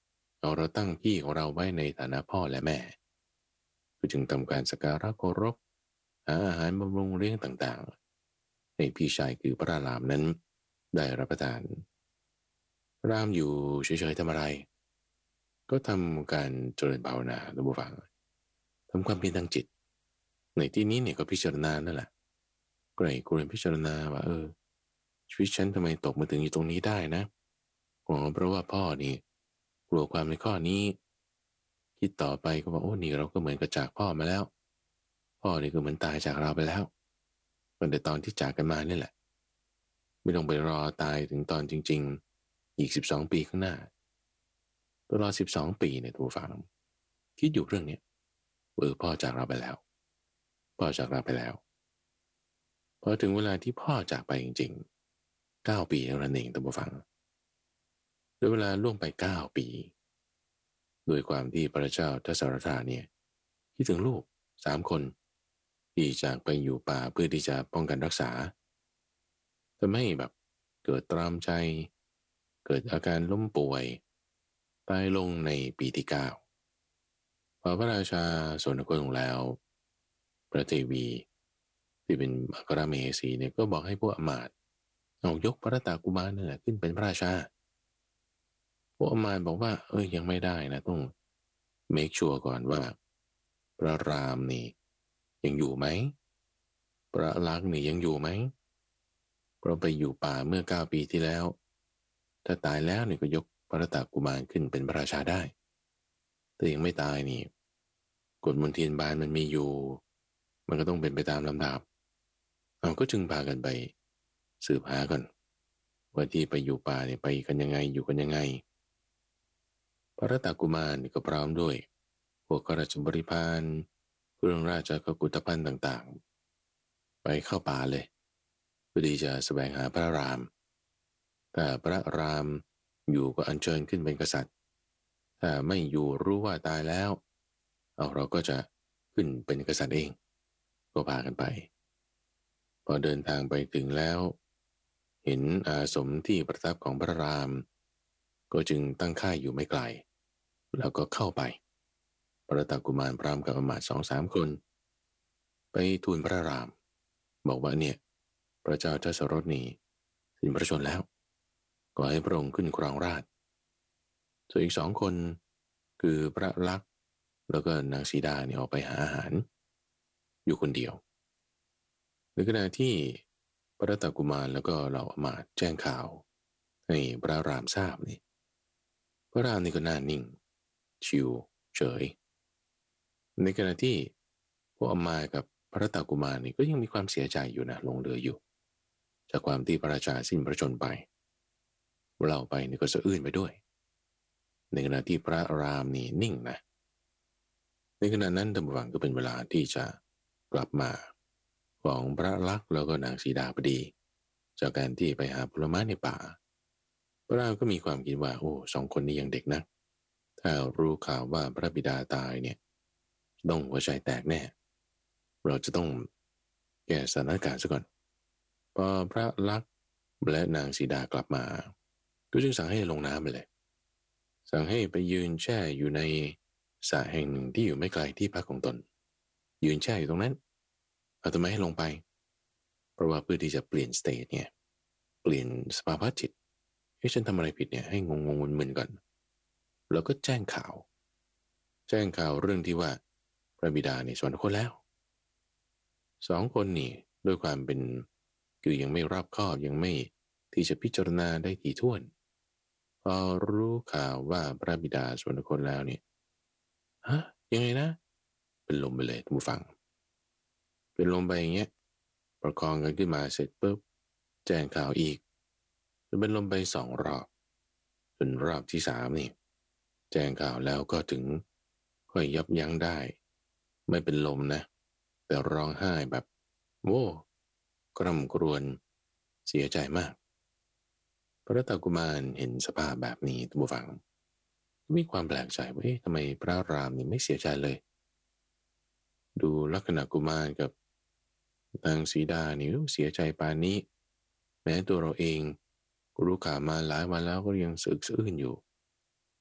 เอาเราตั้งพี่ของเราไว้ในฐานะพ่อและแม่ก็จึงทำการสักการะเคารพหาอาหารบำรุงเลี้ยงต่างๆให้พี่ชายคือพระรามนั้นได้รับประทานรามอยู่เฉยๆทำอะไรก็ทำการเจริญภาวนาท่านผู้ฟังทำความเพียรทางจิตในที่นี้เนี่ยก็พิจารณานั่นแหละไกรกรวนพิจารณาว่าเออชีวิตฉันทำไมตกมาถึงอยู่ตรงนี้ได้นะอ๋อเพราะว่าพ่อนี่กลัวความในข้อนี้คิดต่อไปก็ว่าโอ้นี่เราก็เหมือนกับจากพ่อมาแล้วพ่อนี่ก็เหมือนตายจากเราไปแล้วตั้งแต่ตอนที่จากกันมานี่แหละไม่ต้องไปรอตายถึงตอนจริงๆอีกสิบสองปีข้างหน้าตลอดสิบสองปีเนี่ยทุกฝังคิดอยู่เรื่องนี้เออพ่อจากเราไปแล้วพ่อจากเราไปแล้วพอถึงเวลาที่พ่อจากไปจริงๆเก้าปีเท่านั้นเองท่านผู้ฟังโดยเวลาล่วงไปเก้าปีโดยความที่พระเจ้าทศรถาเนี่ยคิดถึงลูกสามคนที่จากไปอยู่ป่าเพื่อที่จะป้องกันรักษาทำให้แบบเกิดตรามใจเกิดอาการล้มป่วยตายลงในปีที่เก้าพอพระราชาสวนกลงแล้วพระเทวีที่เป็นอัครมเหสีเนี่ยก็บอกให้พวกอมาตย์เอายกพระตากุมารนั่นแหละขึ้นเป็นพระราชาพวกอมาตย์บอกว่าเอ้ยยังไม่ได้นะต้องเมคชัวร์ก่อนว่าพระรามนี่ยังอยู่ไหมพระลักษณ์นี่ยังอยู่ไหมเพราะไปอยู่ป่าเมื่อเก้าปีที่แล้วถ้าตายแล้วนี่ก็ยกพระตากุมารขึ้นเป็นพระราชาได้แต่ยังไม่ตายนี่กฎมนเทียนบานมันมีอยู่มันก็ต้องเป็นไปตามลำดับเราก็จึงพากันไปสืบหาก่อนว่าที่ไปอยู่ป่าเนี่ยไปกันยังไงอยู่กันยังไงพระตากุมารนี่ก็พร้อมด้วยพวกข้าราชบริพารเครื่องราชกุฏภัณฑ์ต่างๆไปเข้าป่าเลยเพื่อที่จะแสวงหาพระรามถ้าพระรามอยู่ก็อัญเชิญขึ้นเป็นกษัตริย์ถ้าไม่อยู่รู้ว่าตายแล้วเอาเราก็จะขึ้นเป็นกษัตริย์เองก็พากันไปพอเดินทางไปถึงแล้วเห็นอาสมที่ประทับของพระรามก็จึงตั้งค่ายอยู่ไม่ไกลแล้วก็เข้าไปพระตากุมารพร้อมกับอมาตย์สองสามคนไปทูลพระรามบอกว่าเนี่ยพระเจ้าทศรถนี่สิ้นพระชนม์แล้วก็ให้พระองค์ขึ้นครองราชย์ส่วนอีกสองคนคือพระลักษณ์แล้วก็นางสีดาเนี่ยออกไปหาอาหารอยู่คนเดียวในขณะที่พระตากุมารแล้วก็เหล่าอมาตย์แจ้งข่าวให้พระรามทราบนี่พระรามนี่ก็น่านิ่งชิวเฉยในขณะที่พวกอมาตย์กับพระตากุมารนี่ก็ยังมีความเสียใจอยู่นะลงเรืออยู่จากความที่พระราชาสิ้นพระชนม์ไปเราไปนี่ก็สะอื้นไปด้วยในขณะที่พระรามนี่นิ่งนะในขณะนั้นตำรวจก็เป็นเวลาที่จะกลับมาของพระลักษณ์แล้วก็นางสีดาพอดีจากการที่ไปหาผลไม้ในป่าพระรามก็มีความคิดว่าโอ้สองคนนี้ยังเด็กนะถ้ารู้ข่าวว่าพระบิดาตายเนี่ยต้องหัวใจแตกแน่เราจะต้องแก้สถานการณ์ซะก่อนพอพระลักษณ์และนางสีดากลับมาก็จึงสั่งให้ลงน้ำไปเลยสั่งให้ไปยืนแช่อยู่ในสระแห่งหนึ่งที่อยู่ไม่ไกลที่พักของตนยืนแช่อยู่ตรงนั้นเอาทำไมให้ลงไปเพราะว่าเพื่อที่จะเปลี่ยนสเตทเนี่ยเปลี่ยนสภาวะจิตให้ฉันทำอะไรผิดเนี่ยให้งงงมึนๆก่อนแล้วก็แจ้งข่าวแจ้งข่าวเรื่องที่ว่าพระบิดาเนี่ยสวรรคตแล้วสองคนนี่ด้วยความเป็นคือยังไม่รอบคอบยังไม่ที่จะพิจารณาได้ถี่ถ้วนพอรู้ข่าวว่าพระบิดาสวรรคตแล้วเนี่ยฮะยังไงนะเป็นลมไปเลยท่านผู้ฟังเป็นลมไปอย่างเงี้ยประคองกันขึ้นมาเสร็จปุ๊บแจ้งข่าวอีกจะเป็นลมไปสองรอบจนรอบที่สามนี่แจ้งข่าวแล้วก็ถึงค่อยยับยั้งได้ไม่เป็นลมนะแต่ร้องไห้แบบโว้กร่ำกรวนเสียใจมากพระตากุมารเห็นสภาพแบบนี้ท่านผู้ฟังมีความแปลกใจว่าเอ๊ะทำไมพระรามนี่ไม่เสียใจเลยดูลักษณะกุมารกับนางสีดานี่เสียใจปานนี้แม้ตัวเราเองรู้ข่าวมาหลายวันแล้วก็ยังสึกสะอื้นอยู่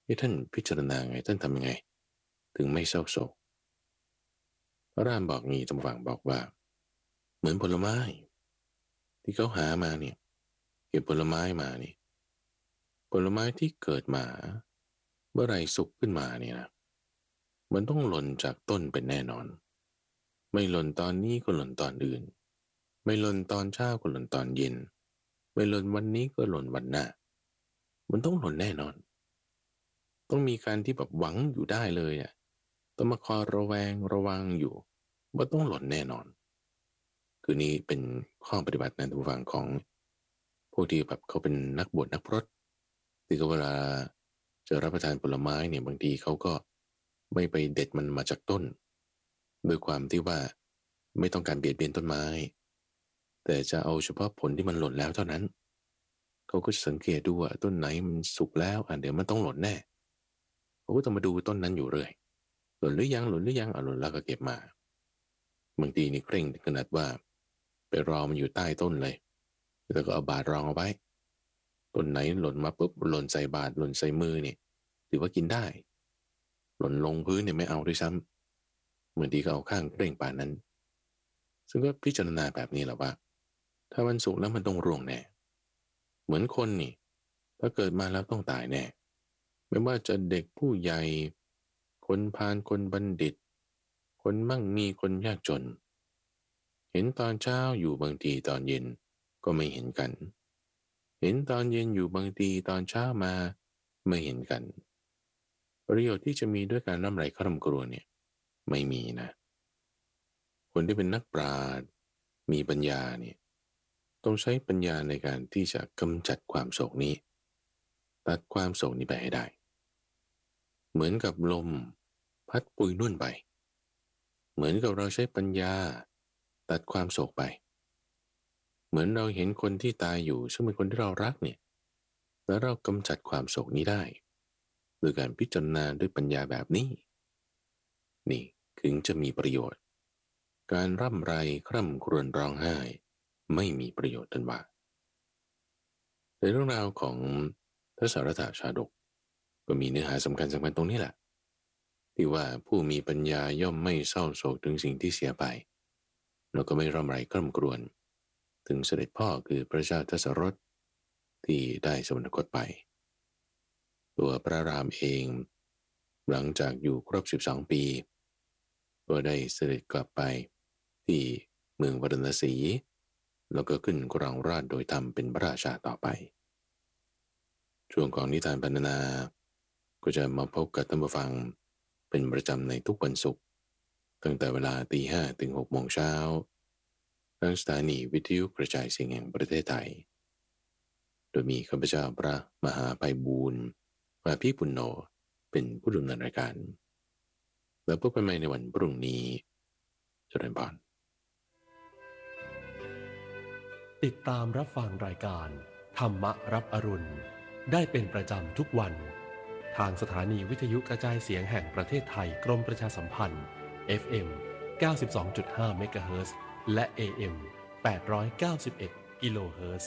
ที่ท่านพิจารณาไงท่านทำยังไงถึงไม่เศร้าโศกพระรามบอกงี้จำฝังบอกว่าเหมือนผลไม้ที่เขาหามาเนี่ยเก็บผลไม้มานี่ผลไม้ที่เกิดมาเมื่อไรสุกขึ้นมาเนี่ยนะมันต้องหล่นจากต้นเป็นแน่นอนไม่หล่นตอนนี้ก็หล่นตอนอื่นไม่หล่นตอนเช้าก็หล่นตอนเย็นไม่หล่นวันนี้ก็หล่นวันหน้ามันต้องหล่นแน่นอนต้องมีการที่แบบหวังอยู่ได้เลยอ่ะต้องมาคอยระแวงระวังอยู่ว่าต้องหล่นแน่นอนคือนี้เป็นข้อปฏิบัติในทางฝั่งของผู้ที่แบบเขาเป็นนักบวชนักพรตที่เวลาจะรับประทานผลไม้เนี่ยบางทีเขาก็ไม่ไปเด็ดมันมาจากต้นด้วยความที่ว่าไม่ต้องการเบียดเบียนต้นไม้แต่จะเอาเฉพาะผลที่มันหล่นแล้วเท่านั้นเขาก็สังเกตดูว่าต้นไหนมันสุกแล้วอ่ะเดี๋ยวมันต้องหล่นแน่เขาก็ต้องมาดูต้นนั้นอยู่เรื่อยหล่นหรือยังหล่นหรือยังอ่ะหล่นแล้วก็เก็บมาบางทีนี่เคร่งถึงขนาดว่าไปรอมันอยู่ใต้ต้นเลยแล้วก็เอาบาตรรองเอาไว้ต้นไหนหล่นมาปุ๊บหล่นใส่บาตรหล่นใส่มือเนี่ยถือว่ากินได้หล่นลงพื้นเนี่ยไม่เอาด้วยซ้ำเหมือนที่เขาเอาข้างเคร่งป่านนั้นซึ่งก็พิจารณาแบบนี้แหละว่าถ้ามันสุกแล้วมันต้องร่วงแน่เหมือนคนนี่ถ้าเกิดมาแล้วต้องตายแน่ไม่ว่าจะเด็กผู้ใหญ่คนพาลคนบัณฑิตคนมั่งมีคนยากจนเห็นตอนเช้าอยู่บางทีตอนเย็นก็ไม่เห็นกันเห็นตอนเย็นอยู่บางทีตอนเช้ามาไม่เห็นกันประโยชน์ที่จะมีด้วยการร่ำไรคร่ำครวญเนี่ยไม่มีนะคนที่เป็นนักปราชญ์มีปัญญาเนี่ยต้องใช้ปัญญาในการที่จะกำจัดความโศกนี้ตัดความโศกนี้ไปให้ได้เหมือนกับลมพัดปุยนุ่นไปเหมือนกับเราใช้ปัญญาตัดความโศกไปเหมือนเราเห็นคนที่ตายอยู่ซึ่งเป็นคนที่เรารักเนี่ยแล้วเรากำจัดความโศกนี้ได้โดยการพิจารณาด้วยปัญญาแบบนี้นี่ถึงจะมีประโยชน์การร่ำไรคร่ำครวญร้องไห้ไม่มีประโยชน์ทันว่าในเรื่องราวของทศรถชาดกก็มีเนื้อหาสำคัญสำคัญตรงนี้แหละที่ว่าผู้มีปัญญาย่อมไม่เศร้าโศกถึงสิ่งที่เสียไปแล้วก็ไม่ร่ำไรคร่ำครวญถึงเสด็จพ่อคือพระเจ้าทศรถที่ได้สวรรคตไปตัวพระรามเองหลังจากอยู่ครบสิบสองปีก็ได้เสด็จกลับไปที่เมืองวาราณสีแล้วก็ขึ้นครองราชย์โดยธรรมเป็นพระราชาต่อไปช่วงของนิทานพรรณนาก็จะมาพบกับท่านผู้ฟังเป็นประจำในทุกวันศุกร์ตั้งแต่เวลาตีห้าถึงหกโมงเช้าทางสถานีวิทยุกระจายเสียงแห่งประเทศไทยโดยมีข้าพเจ้าพระมหาไพบูลย์วาภิปุณโญเป็นผู้ดำเนินรายการแล้วพบกันใหม่ในวันพรุ่งนี้เจริญพรติดตามรับฟังรายการธรรมรับอรุณได้เป็นประจำทุกวันทางสถานีวิทยุกระจายเสียงแห่งประเทศไทยกรมประชาสัมพันธ์ เอฟ เอ็ม เก้าสิบสองจุดห้า เมกะเฮิรตซ์ และ เอ เอ็ม แปดร้อยเก้าสิบเอ็ด กิโลเฮิรตซ์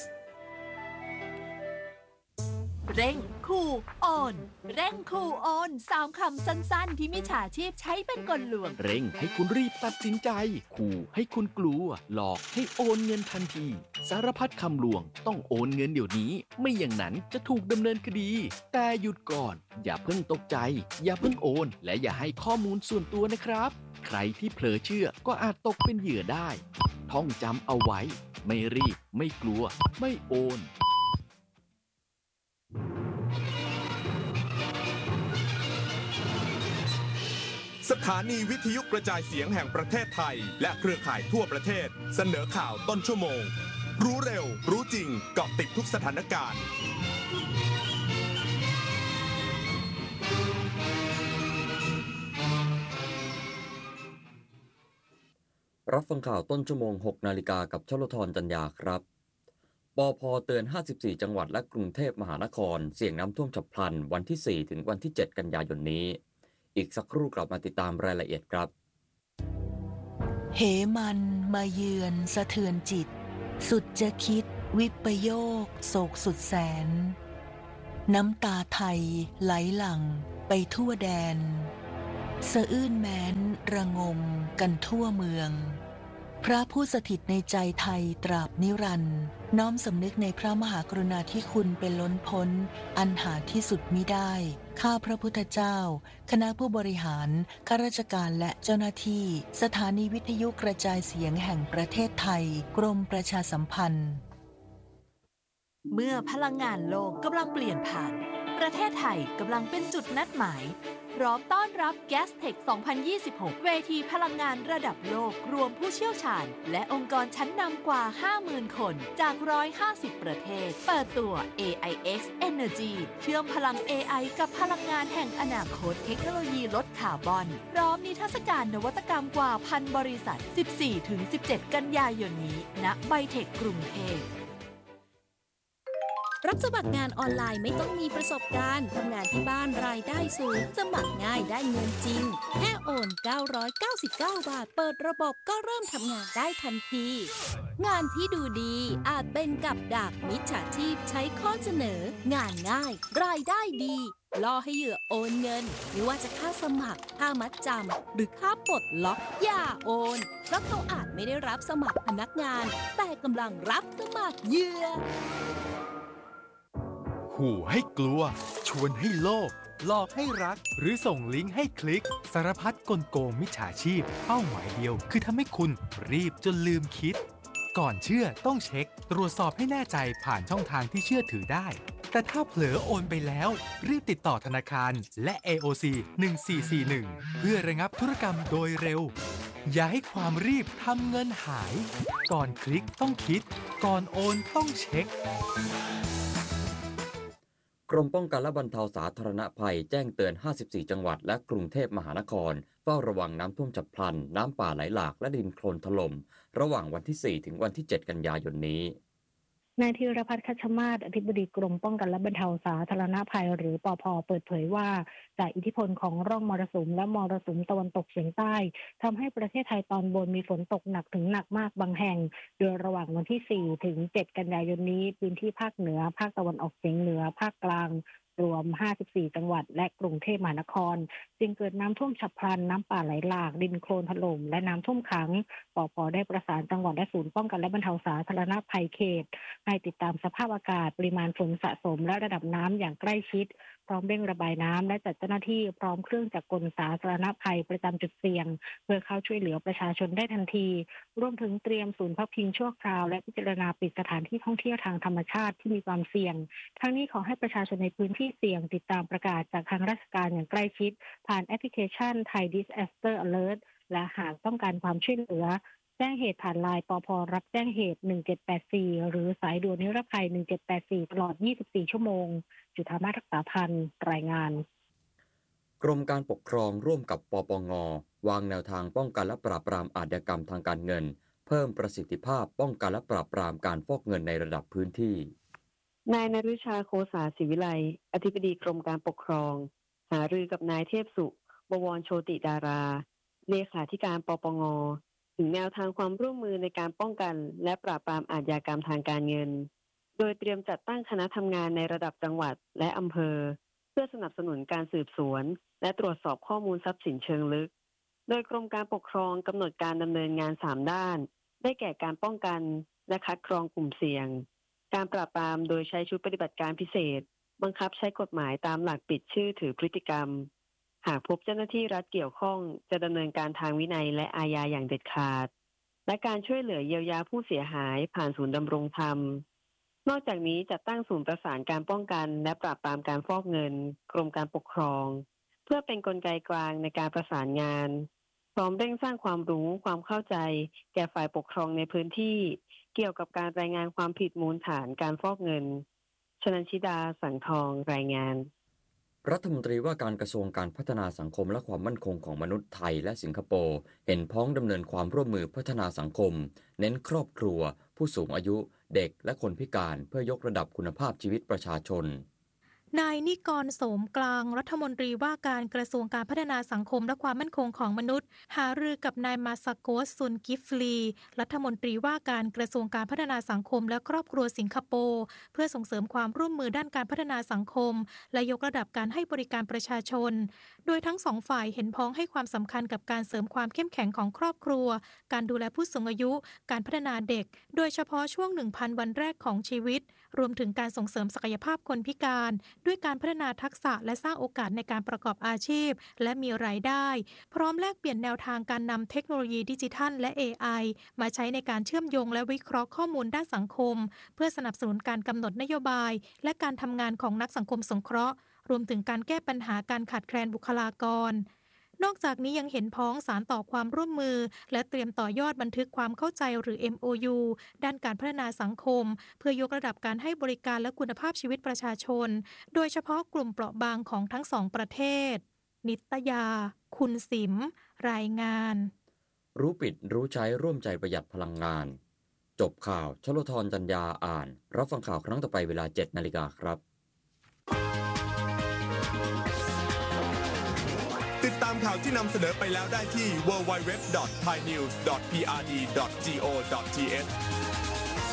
เร่งคูโอนเร่งคูโอนสามคำสั้นๆที่มิจฉาชีพใช้เป็นกลลวงเร่งให้คุณรีบตัดสินใจขู่ให้คุณกลัวหลอกให้โอนเงินทันทีสารพัดคำลวงต้องโอนเงินเดี๋ยวนี้ไม่อย่างนั้นจะถูกดำเนินคดีแต่หยุดก่อนอย่าเพิ่งตกใจอย่าเพิ่งโอนและอย่าให้ข้อมูลส่วนตัวนะครับใครที่เผลอเชื่อก็อาจตกเป็นเหยื่อได้ท่องจำเอาไว้ไม่รีบไม่กลัวไม่โอนสถานีวิทยุกระจายเสียงแห่งประเทศไทยและเครือข่ายทั่วประเทศเสนอข่าวต้นชั่วโมงรู้เร็วรู้จริงเกาะติดทุกสถานการณ์รับฟังข่าวต้นชั่วโมง หกนาฬิกากับชลธรจัญญาครับปภ.เตือนห้าสิบสี่จังหวัดและกรุงเทพมหานครเสี่ยงน้ำท่วมฉับพลันวันที่สี่ถึงวันที่เจ็ดกันยายนนี้อีกสักครู่กลับมาติดตามรายละเอียดครับเหมันมาเยือนสะเทือนจิตสุดจะคิดวิปโยคโศกสุดแสนน้ำตาไทยไหลหลั่งไปทั่วแดนสะอื้นแม้นระงมกันทั่วเมืองพระผู้สถิตในใจไทยตราบนิรันดร์น้อมสำนึกในพระมหากรุณาธิคุณเป็นล้นพ้นอันหาที่สุดมิได้ข้าพระพุทธเจ้าคณะผู้บริหารข้าราชการและเจ้าหน้าที่สถานีวิทยุกระจายเสียงแห่งประเทศไทยกรมประชาสัมพันธ์เมื่อพลังงานโลกกำลังเปลี่ยนผ่านประเทศไทยกำลังเป็นจุดนัดหมายพร้อมต้อนรับ Gastech สองพันยี่สิบหก เวทีพลังงานระดับโลกรวมผู้เชี่ยวชาญและองค์กรชั้นนำกว่า ห้าหมื่น คนจาก หนึ่งร้อยห้าสิบ ประเทศเปิดตัว เอ ไอ เอ็กซ์ Energy เชื่อมพลัง เอ ไอ กับพลังงานแห่งอนาคตเทคโนโลยีลดคาร์บอนพร้อมนิทรรศการนวัตกรรมกว่าพันบริษัท สิบสี่ถึงสิบเจ็ด กันยายนนี้ณไบเทคกรุงเทพรับสมัครงานออนไลน์ไม่ต้องมีประสบการณ์ทำงานที่บ้านรายได้สูงสมัครง่ายได้เงินจริงแค่โอนเก้าร้อยเก้าสิบเก้าบาทเปิดระบบก็เริ่มทำงานได้ทันทีงานที่ดูดีอาจเป็นกับดักมิจฉาชีพใช้ข้อเสนองานง่ายรายได้ดีล่อให้เหยื่อโอนเงินไม่ว่าจะค่าสมัครค่ามัดจำหรือค่าปลดล็อกอย่าโอนเพราะเขาอาจไม่ได้รับสมัครพนักงานแต่กำลังรับสมัครเหยื่อขู่ให้กลัวชวนให้โลภหลอกให้รักหรือส่งลิงก์ให้คลิกสารพัดกลโกงมิจฉาชีพเป้าหมายเดียวคือทำให้คุณรีบจนลืมคิดก่อนเชื่อต้องเช็คตรวจสอบให้แน่ใจผ่านช่องทางที่เชื่อถือได้แต่ถ้าเผลอโอนไปแล้วรีบติดต่อธนาคารและ เอ โอ ซี หนึ่งสี่สี่หนึ่งเพื่อระงับธุรกรรมโดยเร็วอย่าให้ความรีบทำเงินหายก่อนคลิกต้องคิดก่อนโอนต้องเช็คกรมป้องกันและบรรเทาสาธารณภัยแจ้งเตือนห้าสิบสี่จังหวัดและกรุงเทพมหานครเฝ้าระวังน้ำท่วมฉับพลันน้ำป่าไหลหลากและดินโคลนถล่มระหว่างวันที่สี่ถึงวันที่เจ็ดกันยายนนี้นายธีรพัฒน์คัชมาศอธิบดีกรมป้องกันและบรรเทาสาธารณภัยหรือปภ.เปิดเผยว่าจากอิทธิพลของร่องมรสุมและมรสุมตะวันตกเฉียงใต้ทำให้ประเทศไทยตอนบนมีฝนตกหนักถึงหนักมากบางแห่งโดยระหว่างวันที่สี่ถึงเจ็ดกันยายนนี้พื้นที่ภาคเหนือภาคตะวันออกเฉียงเหนือภาคกลางรวมห้าสิบสี่จังหวัดและกรุงเทพมหานครจึงเกิดน้ำท่วมฉับพลันน้ำป่าไหลหลากดินโคลนถล่มและน้ำท่วมขังปภ.ได้ประสานจังหวัดและศูนย์ป้องกันและบรรเทาสาธารณภัยเขตให้ติดตามสภาพอากาศปริมาณฝนสะสมและระดับน้ำอย่างใกล้ชิดพร้อมเร่งระบายน้ำและจัดเจ้าหน้าที่พร้อมเครื่องจักรกลสาธารณภัยประจำจุดเสี่ยงเพื่อเข้าช่วยเหลือประชาชนได้ทันทีรวมถึงเตรียมศูนย์พักพิงชั่วคราวและพิจารณาปิดสถานที่ท่องเที่ยวทางธรรมชาติที่มีความเสี่ยงทั้งนี้ขอให้ประชาชนในพื้นที่เสี่ยงติดตามประกาศจากทางราชการอย่างใกล้ชิดผ่านแอปพลิเคชัน Thai Disaster Alert และหากต้องการความช่วยเหลือแจ้งเหตุผ่านไลน์ปภ.รับแจ้งเหตุหนึ่งเจ็ดแปดสี่หรือสายด่วนนิรภัยหนึ่งเจ็ดแปดสี่ตลอดยี่สิบสี่ชั่วโมงจุฑามาศรักษาพันธ์รายงานกรมการปกครองร่วมกับปปง.วางแนวทางป้องกันและปราบปรามอาชญากรรมทางการเงินเพิ่มประสิทธิภาพป้องกันและปราบปรามการฟอกเงินในระดับพื้นที่นายนฤชาโคสาศิวิไลอธิบดีกรมการปกครองหารือกับนายเทพสุบวรโชติดาราเลขาธิการปปง.ถึงแนวทางความร่วมมือในการป้องกันและปราบปรามอาชญากรรมทางการเงินโดยเตรียมจัดตั้งคณะทำงานในระดับจังหวัดและอำเภอเพื่อสนับสนุนการสืบสวนและตรวจสอบข้อมูลทรัพย์สินเชิงลึกโดยกรมการปกครองกำหนดการดำเนินงานสามด้านได้แก่การป้องกันและคัดกรองกลุ่มเสี่ยงการปราบปรามโดยใช้ชุดปฏิบัติการพิเศษบังคับใช้กฎหมายตามหลักปิดชื่อถือพฤติกรรมหากพบเจ้าหน้าที่รัฐเกี่ยวข้องจะดำเนินการทางวินัยและอาญาอย่างเด็ดขาดและการช่วยเหลือเยียวยาผู้เสียหายผ่านศูนย์ดำรงธรรมนอกจากนี้จัดตั้งศูนย์ประสานการป้องกันและปราบปรามการฟอกเงินกรมการปกครองเพื่อเป็นกลไกกลางในการประสานงานพร้อมเร่งสร้างความรู้ความเข้าใจแก่ฝ่ายปกครองในพื้นที่เกี่ยวกับการรายงานความผิดมูลฐานการฟอกเงินชนันชิดาสังทองรายงานรัฐมนตรีว่าการกระทรวงการพัฒนาสังคมและความมั่นคงของมนุษย์ไทยและสิงคโปร์เห็นพ้องดำเนินความร่วมมือพัฒนาสังคมเน้นครอบครัวผู้สูงอายุเด็กและคนพิการเพื่อยกระดับคุณภาพชีวิตประชาชนนายนิกร โสมกลางรัฐมนตรีว่าการกระทรวงการพัฒนาสังคมและความมั่นคงของมนุษย์หารือกับนายมาซาโกส ซุนกิฟลีรัฐมนตรีว่าการกระทรวงการพัฒนาสังคมและครอบครัวสิงคโปร์เพื่อส่งเสริมความร่วมมือด้านการพัฒนาสังคมและยกระดับการให้บริการประชาชนโดยทั้งสองฝ่ายเห็นพ้องให้ความสำคัญกับการเสริมความเข้มแข็งของครอบครัวการดูแลผู้สูงอายุการพัฒนาเด็กโดยเฉพาะช่วง หนึ่งพัน วันแรกของชีวิตรวมถึงการส่งเสริมศักยภาพคนพิการด้วยการพัฒนาทักษะและสร้างโอกาสในการประกอบอาชีพและมีรายได้พร้อมแลกเปลี่ยนแนวทางการนำเทคโนโลยีดิจิทัลและ เอ ไอ มาใช้ในการเชื่อมโยงและวิเคราะห์ข้อมูลด้านสังคมเพื่อสนับสนุนการกำหนดนโยบายและการทำงานของนักสังคมสงเคราะห์รวมถึงการแก้ปัญหาการขาดแคลนบุคลากรนอกจากนี้ยังเห็นพ้องสารต่อความร่วมมือและเตรียมต่อยอดบันทึกความเข้าใจหรือ เอ็ม โอ ยู ด้านการพัฒนาสังคมเพื่อยกระดับการให้บริการและคุณภาพชีวิตประชาชนโดยเฉพาะกลุ่มเปราะบางของทั้งสองประเทศนิตยาคุณสิมรายงานรู้ปิดรู้ใช้ร่วมใจประหยัดพลังงานจบข่าวชลธรจัญญาอ่านรับฟังข่าวครั้งต่อไปเวลา เจ็ดนาฬิกาครับติดตามข่าวที่นำเสนอไปแล้วได้ที่ ดับเบิลยู ดับเบิลยู ดับเบิลยู ดอท ไทยนิวส์ ดอท พี อาร์ ดี ดอท จี โอ ดอท ที เอช